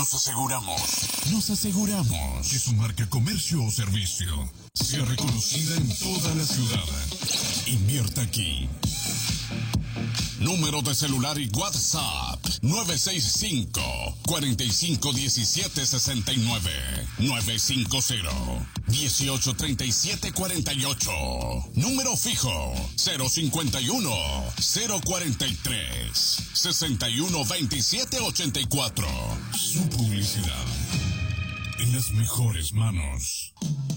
Nos aseguramos que su marca, comercio o servicio sea reconocida en toda la ciudad. Invierta aquí. Número de celular y WhatsApp 965-451769 950-183748. Número fijo 051-043-612784. Su publicidad en las mejores manos.